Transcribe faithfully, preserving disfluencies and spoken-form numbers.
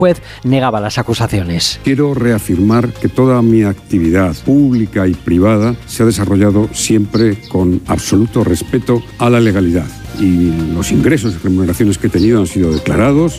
juez negaba las acusaciones. Quiero reafirmar que toda mi actividad pública y privada se ha desarrollado siempre con absoluto respeto a la legalidad. Y los ingresos y remuneraciones que he tenido han sido declarados